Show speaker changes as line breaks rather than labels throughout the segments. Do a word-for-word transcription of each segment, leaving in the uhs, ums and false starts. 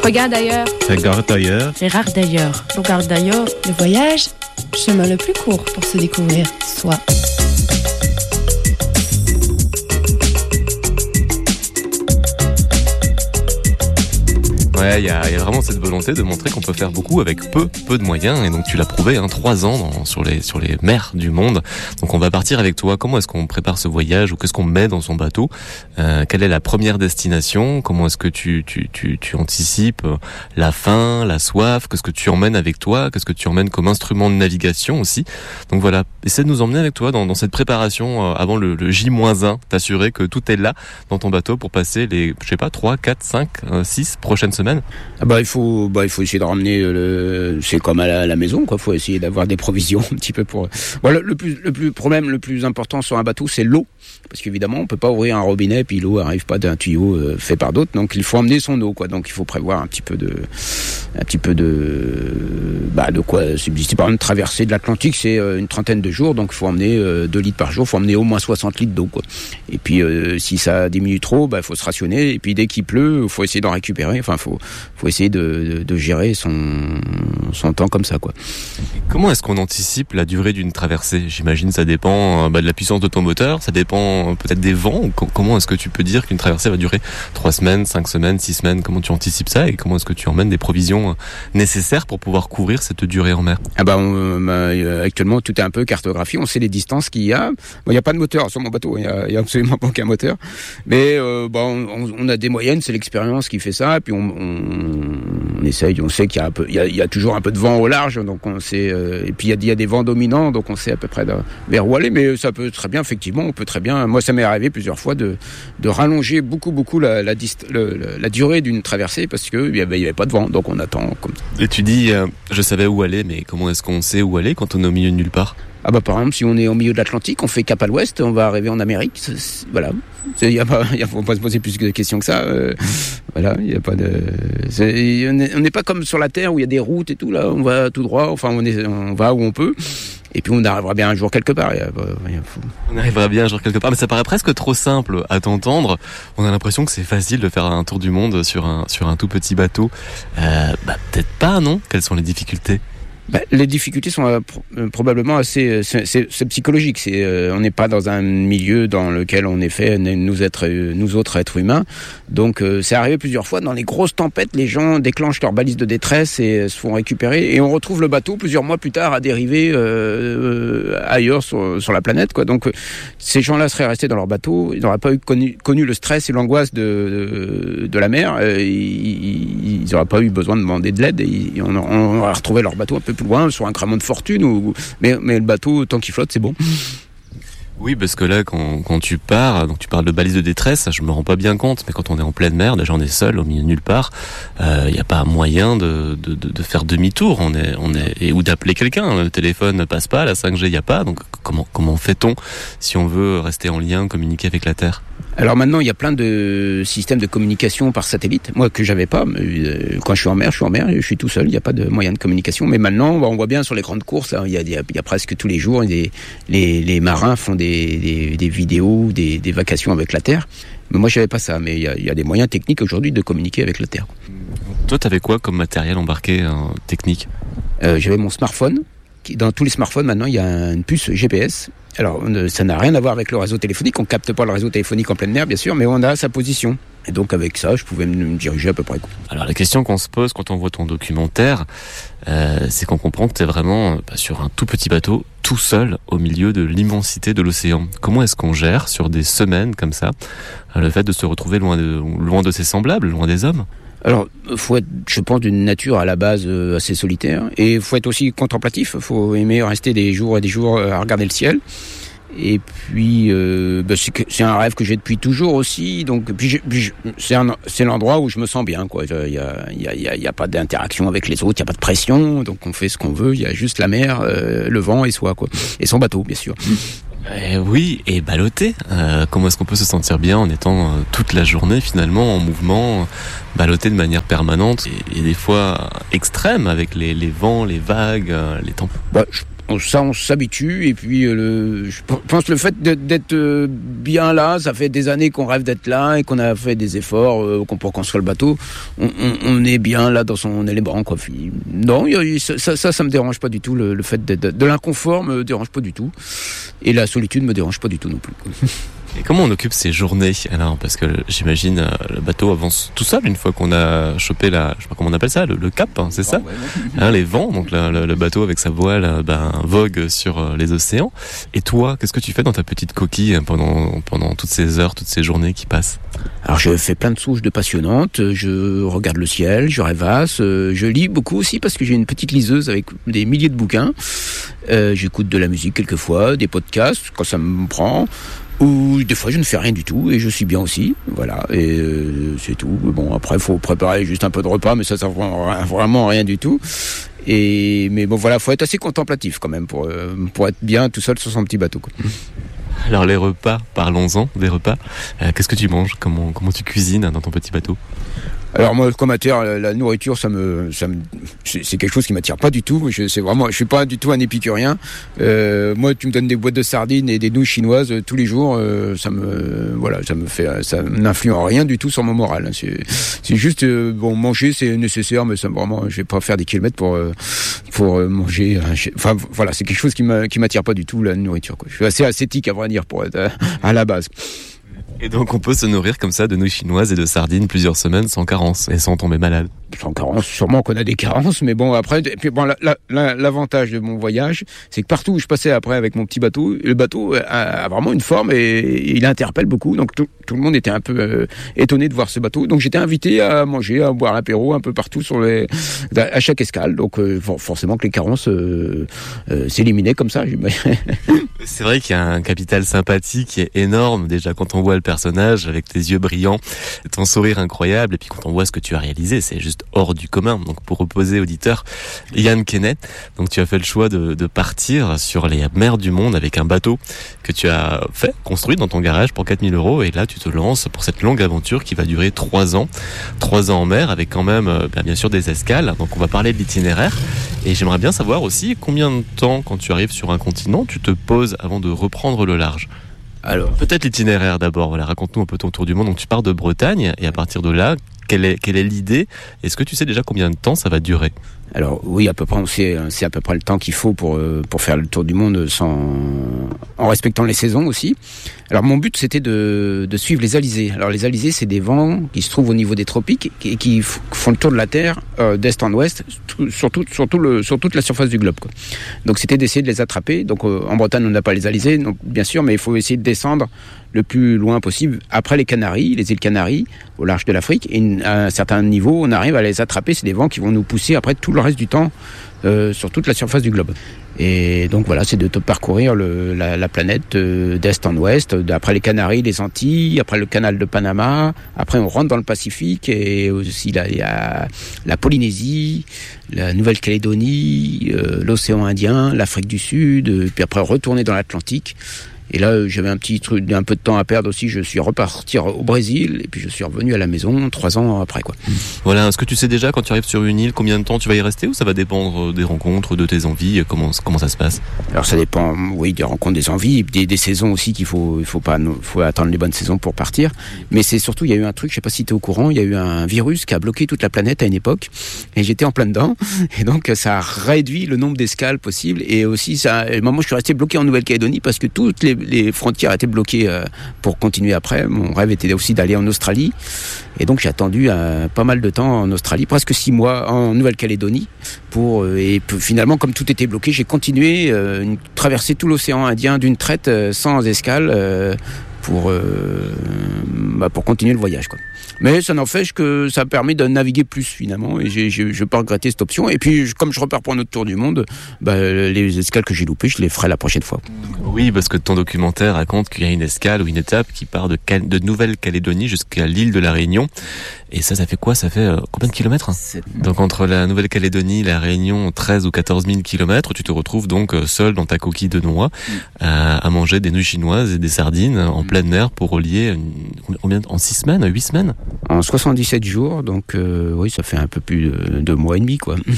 Regarde ailleurs.
Regarde ailleurs.
Regarde ailleurs.
Regarde d'ailleurs.
Le voyage, chemin le plus court pour se découvrir soi.
Ouais, il y, y a vraiment cette volonté de montrer qu'on peut faire beaucoup avec peu, peu de moyens. Et donc tu l'as prouvé, hein, trois ans dans, sur les sur les mers du monde. Donc on va partir avec toi. Comment est-ce qu'on prépare ce voyage ou qu'est-ce qu'on met dans son bateau? euh, Quelle est la première destination? Comment est-ce que tu tu tu, tu anticipes la faim, la soif? Qu'est-ce que tu emmènes avec toi? Qu'est-ce que tu emmènes comme instrument de navigation aussi? Donc voilà, essaie de nous emmener avec toi dans, dans cette préparation euh, avant le, le J moins un. T'assurer que tout est là dans ton bateau pour passer les, je sais pas, trois, quatre, cinq, six prochaines semaines.
Ah bah il faut bah il faut essayer de ramener le c'est comme à la, la maison quoi, faut essayer d'avoir des provisions un petit peu pour voilà le, le plus le plus problème le plus important sur un bateau, c'est l'eau, parce qu'évidemment on peut pas ouvrir un robinet puis l'eau arrive pas d'un tuyau euh, fait par d'autres, donc il faut emmener son eau quoi, donc il faut prévoir un petit peu de un petit peu de bah de quoi subsister. Par exemple, traverser de l'Atlantique, c'est euh, une trentaine de jours, donc il faut emmener euh, deux litres par jour, il faut emmener au moins soixante litres d'eau quoi. Et puis euh, si ça diminue trop, bah faut se rationner, et puis dès qu'il pleut, il faut essayer d'en récupérer, enfin faut faut essayer de, de, de gérer son, son temps comme ça, quoi.
Comment est-ce qu'on anticipe la durée d'une traversée? J'imagine ça dépend bah, de la puissance de ton moteur, ça dépend peut-être des vents. Comment est-ce que tu peux dire qu'une traversée va durer trois semaines, cinq semaines, six semaines? Comment tu anticipes ça et comment est-ce que tu emmènes des provisions nécessaires pour pouvoir couvrir cette durée en mer?
Ah bah, on, bah actuellement tout est un peu cartographié, on sait les distances qu'il y a. Bon, il n'y a pas de moteur sur mon bateau, il n'y a, a absolument pas aucun moteur, mais euh, bah, on, on a des moyennes, c'est l'expérience qui fait ça, et puis on, on on essaye, on sait qu'il y a un peu, il y a, il y a toujours un peu de vent au large, donc on sait, euh, et puis il y, a, il y a des vents dominants, donc on sait à peu près de, vers où aller, mais ça peut très bien, effectivement, on peut très bien, moi ça m'est arrivé plusieurs fois de, de rallonger beaucoup, beaucoup la, la, dist, le, le, la durée d'une traversée, parce qu'il n'y avait, il y avait pas de vent, donc on attend comme ça.
Et tu dis, euh, je savais où aller, mais comment est-ce qu'on sait où aller quand on est au milieu de nulle part?
Ah bah par exemple, si on est au milieu de l'Atlantique, on fait cap à l'ouest, on va arriver en Amérique, c'est, c'est, voilà. Il y a pas, il faut pas se poser plus de questions que ça. Euh, voilà, il y a pas de. C'est, on n'est pas comme sur la Terre où il y a des routes et tout. Là, on va tout droit. Enfin, on est, on va où on peut. Et puis on arrivera bien un jour quelque part. Il y a, il y a, faut...
On arrivera bien un jour quelque part, mais ça paraît presque trop simple à t'entendre. On a l'impression que c'est facile de faire un tour du monde sur un sur un tout petit bateau. Euh, bah peut-être pas, non? Quelles sont les difficultés?
Bah, les difficultés sont euh, pro- euh, probablement assez, c'est, c'est, c'est psychologique. C'est, euh, on n'est pas dans un milieu dans lequel on est fait nous être, euh, nous autres êtres humains. Donc, euh, c'est arrivé plusieurs fois dans les grosses tempêtes, les gens déclenchent leur balise de détresse et euh, se font récupérer, et on retrouve le bateau plusieurs mois plus tard à dériver euh, euh, ailleurs sur, sur la planète, quoi. Donc, euh, ces gens-là seraient restés dans leur bateau, ils n'auraient pas eu connu, connu le stress et l'angoisse de, de, de la mer. Euh, ils n'auraient pas eu besoin de demander de l'aide, et, et on, on aurait retrouvé leur bateau un peu plus loin, sur un cramant de fortune, ou, mais, mais le bateau, tant qu'il flotte, c'est bon.
Oui, parce que là, quand, quand tu pars, donc tu parles de balise de détresse, ça, je me rends pas bien compte, mais quand on est en pleine mer, déjà on est seul, au milieu de nulle part, il euh, n'y a pas moyen de, de, de, de faire demi-tour, on est, on est, et, ou d'appeler quelqu'un, le téléphone ne passe pas, la cinq G il n'y a pas, donc comment, comment fait-on si on veut rester en lien, communiquer avec la Terre?
Alors maintenant, il y a plein de systèmes de communication par satellite, moi que j'avais pas. Euh, quand je suis en mer, je suis en mer, je suis tout seul, il n'y a pas de moyen de communication. Mais maintenant, on voit bien sur les grandes courses, il y a, il y a, il y a presque tous les jours, des, les, les marins font des, des, des vidéos, des, des vacations avec la Terre. Mais moi, je savais pas ça. Mais il y a, il y a des moyens techniques aujourd'hui de communiquer avec la Terre.
Toi, t'avais quoi comme matériel embarqué euh, technique?
euh, J'avais mon smartphone. Qui, dans tous les smartphones, maintenant, il y a une puce G P S. Alors, ça n'a rien à voir avec le réseau téléphonique. On capte pas le réseau téléphonique en pleine mer, bien sûr, mais on a sa position. Et donc, avec ça, je pouvais me diriger à peu près.
Alors, la question qu'on se pose quand on voit ton documentaire, euh, c'est qu'on comprend que tu es vraiment bah, sur un tout petit bateau, tout seul, au milieu de l'immensité de l'océan. Comment est-ce qu'on gère, sur des semaines comme ça, le fait de se retrouver loin de, loin de ses semblables, loin des hommes?
Alors, faut être, je pense, d'une nature à la base euh, assez solitaire, et faut être aussi contemplatif. Faut aimer rester des jours et des jours à regarder le ciel. Et puis, euh, bah, c'est, c'est un rêve que j'ai depuis toujours aussi. Donc, puis, puis c'est, un, c'est l'endroit où je me sens bien, quoi. Il y a, il y a, il y a, il y a pas d'interaction avec les autres, il y a pas de pression, donc on fait ce qu'on veut. Il y a juste la mer, euh, le vent et soi, quoi, et son bateau, bien sûr.
Eh oui, et ballotté. Euh, comment est-ce qu'on peut se sentir bien en étant euh, toute la journée finalement en mouvement, ballotté de manière permanente et, et des fois extrême avec les, les vents, les vagues, euh, les tempêtes?
Bah, je... on, ça, on s'habitue. Et puis, euh, le, je pense que le fait d'être, d'être euh, bien là, ça fait des années qu'on rêve d'être là et qu'on a fait des efforts euh, pour construire le bateau. On, on, on est bien là dans son élément, quoi. Puis, non, y a, ça, ça, ça, ça me dérange pas du tout. Le, le fait d'être, de l'inconfort me dérange pas du tout. Et la solitude me dérange pas du tout non plus.
Et comment on occupe ces journées alors? Parce que j'imagine euh, le bateau avance tout seul une fois qu'on a chopé la, je sais pas comment on appelle ça, le, le cap, hein, c'est ça,
ouais, ouais.
Hein, les vents. Donc le, le, le bateau avec sa voile, ben vogue sur euh, les océans. Et toi, qu'est-ce que tu fais dans ta petite coquille pendant pendant toutes ces heures, toutes ces journées qui passent?
Alors je fais plein de souches de passionnantes. Je regarde le ciel, je rêvasse, je lis beaucoup aussi parce que j'ai une petite liseuse avec des milliers de bouquins. Euh, j'écoute de la musique quelquefois, des podcasts quand ça me prend. Ou des fois je ne fais rien du tout et je suis bien aussi, voilà, et euh, c'est tout. Bon, après il faut préparer juste un peu de repas, mais ça ça vraiment, vraiment rien du tout. Et mais bon voilà, faut être assez contemplatif quand même pour euh, pour être bien tout seul sur son petit bateau, quoi.
Alors les repas, parlons-en des repas. Euh, qu'est-ce que tu manges? Comment comment tu cuisines dans ton petit bateau?
Alors moi, comme amateur, la, la nourriture, ça me, ça me, c'est, c'est quelque chose qui m'attire pas du tout. Je, c'est vraiment, je suis pas du tout un épicurien. Euh, moi, tu me donnes des boîtes de sardines et des nouilles chinoises euh, tous les jours, euh, ça me, voilà, ça me fait, ça n'influe en rien du tout sur mon moral. C'est, c'est juste, euh, bon, manger, c'est nécessaire, mais ça vraiment, je vais pas faire des kilomètres pour, euh, pour euh, manger. Euh, enfin, voilà, c'est quelque chose qui m'a, qui m'attire pas du tout, la nourriture, quoi. Je suis assez ascétique, à vrai dire, pour être à, à la base.
Et donc on peut se nourrir comme ça de nouilles chinoises et de sardines plusieurs semaines sans carence et sans tomber malade.
Sans carence, sûrement qu'on a des carences, mais bon après, et puis bon, la, la, la, l'avantage de mon voyage, c'est que partout où je passais après avec mon petit bateau, le bateau a, a vraiment une forme et il interpelle beaucoup. Donc tout, tout le monde était un peu euh, étonné de voir ce bateau. Donc j'étais invité à manger, à boire l'apéro un peu partout sur les, à chaque escale. Donc euh, forcément que les carences euh, euh, s'éliminaient comme ça.
C'est vrai qu'il y a un capital sympathie qui est énorme déjà quand on voit le personnage avec tes yeux brillants, ton sourire incroyable, et puis quand on voit ce que tu as réalisé, c'est juste hors du commun. Donc pour reposer auditeur, Yann Kenneth, donc tu as fait le choix de, de partir sur les mers du monde avec un bateau que tu as fait, construit dans ton garage pour quatre mille euros, et là tu te lances pour cette longue aventure qui va durer trois ans, trois ans en mer avec quand même bien, bien sûr des escales. Donc on va parler de l'itinéraire, et j'aimerais bien savoir aussi combien de temps quand tu arrives sur un continent tu te poses avant de reprendre le large. Alors, peut-être l'itinéraire d'abord. Voilà, raconte-nous un peu ton tour du monde. Donc, tu pars de Bretagne et à partir de là, quelle est quelle est l'idée? Est-ce que tu sais déjà combien de temps ça va durer?
Alors oui, à peu près, on sait, c'est à peu près le temps qu'il faut pour pour faire le tour du monde sans en respectant les saisons aussi. Alors mon but c'était de de suivre les alizés. Alors les alizés, c'est des vents qui se trouvent au niveau des tropiques et qui font le tour de la Terre euh, d'est en ouest, sur tout, sur tout le sur toute la surface du globe, quoi. Donc c'était d'essayer de les attraper. Donc euh, en Bretagne, on n'a pas les alizés, donc bien sûr, mais il faut essayer de descendre le plus loin possible après les Canaries, les îles Canaries, au large de l'Afrique. Et à un certain niveau, on arrive à les attraper. C'est des vents qui vont nous pousser après tout le reste du temps euh, sur toute la surface du globe. Et donc voilà, c'est de parcourir le, la, la planète euh, d'est en ouest, après les Canaries, les Antilles, après le canal de Panama, après on rentre dans le Pacifique, et aussi là, il y a la Polynésie, la Nouvelle-Calédonie, euh, l'océan Indien, l'Afrique du Sud, euh, puis après retourner dans l'Atlantique. Et là, j'avais un petit truc, un peu de temps à perdre aussi. Je suis reparti au Brésil et puis je suis revenu à la maison trois ans après, quoi.
Voilà. Est-ce que tu sais déjà quand tu arrives sur une île combien de temps tu vas y rester, ou ça va dépendre des rencontres, de tes envies? Comment comment ça se passe?
Alors ça dépend, oui, des rencontres, des envies, des, des saisons aussi qu'il faut, il faut pas, faut attendre les bonnes saisons pour partir. Mais c'est surtout, il y a eu un truc, je sais pas si tu es au courant, il y a eu un virus qui a bloqué toute la planète à une époque, et j'étais en plein dedans. Et donc ça a réduit le nombre d'escales possibles, et aussi ça, à un moment je suis resté bloqué en Nouvelle-Calédonie parce que toutes les les frontières étaient bloquées euh, pour continuer après. Mon rêve était aussi d'aller en Australie. Et donc j'ai attendu euh, pas mal de temps en Australie, presque six mois en Nouvelle-Calédonie. Pour, euh, et p- finalement, comme tout était bloqué, j'ai continué euh, une, traverser tout l'océan Indien d'une traite euh, sans escale euh, pour, euh, bah, pour continuer le voyage, quoi. Mais ça n'empêche que ça permet de naviguer plus finalement, et j'ai, j'ai, je vais pas regretter cette option. Et puis je, comme je repars pour un autre tour du monde, bah, les escales que j'ai loupées, je les ferai la prochaine fois.
Oui, parce que ton documentaire raconte qu'il y a une escale ou une étape qui part de, Cal- de Nouvelle-Calédonie jusqu'à l'île de la Réunion. Et ça, ça fait quoi? Ça fait euh, combien de kilomètres? Donc entre la Nouvelle-Calédonie et la Réunion, treize ou quatorze mille kilomètres, tu te retrouves donc euh, seul dans ta coquille de noix euh, à manger des nouilles chinoises et des sardines en pleine mer pour relier une, combien, en six semaines, huit semaines?
En soixante-dix-sept jours, donc euh, oui, ça fait un peu plus de deux mois et demi, quoi.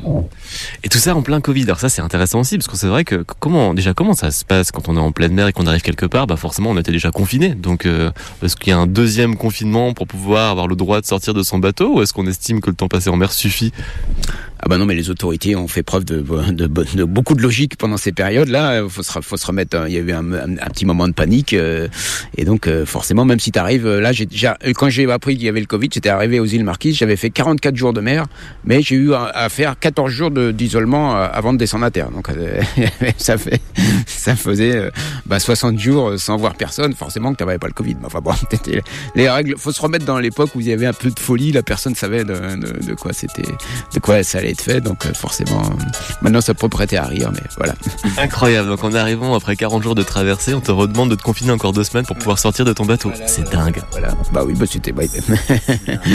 Et tout ça en plein Covid. Alors ça, c'est intéressant aussi, parce que c'est vrai que comment, déjà, comment ça se passe quand on est en pleine mer et qu'on arrive quelque part? Bah forcément, on était déjà confiné. Donc, euh, est-ce qu'il y a un deuxième confinement pour pouvoir avoir le droit de sortir de son bateau, ou est-ce qu'on estime que le temps passé en mer suffit?
Ah bah non, mais les autorités ont fait preuve de, de, de, de beaucoup de logique pendant ces périodes-là. Faut se, faut se remettre. Il y a eu un, un, un petit moment de panique, euh, et donc euh, forcément, même si t'arrives là, j'ai, j'ai, quand j'ai appris qu'il y avait le Covid, j'étais arrivé aux îles Marquises, j'avais fait quarante-quatre jours de mer, mais j'ai eu à, à faire quatorze jours de, d'isolement euh, avant de descendre à terre. Donc euh, ça fait, ça faisait euh, bah, soixante jours sans voir personne. Forcément que t'avais pas le Covid. Mais enfin bon, les règles. Faut se remettre dans l'époque où il y avait un peu de folie. La personne savait de, de, de quoi c'était, de quoi ça allait être fait, donc forcément maintenant ça peut prêter à rire, mais voilà.
Incroyable. Donc en arrivant après quarante jours de traversée, on te redemande de te confiner encore deux semaines pour pouvoir sortir de ton bateau. Voilà, c'est dingue.
Voilà. Bah oui, bah c'était bah,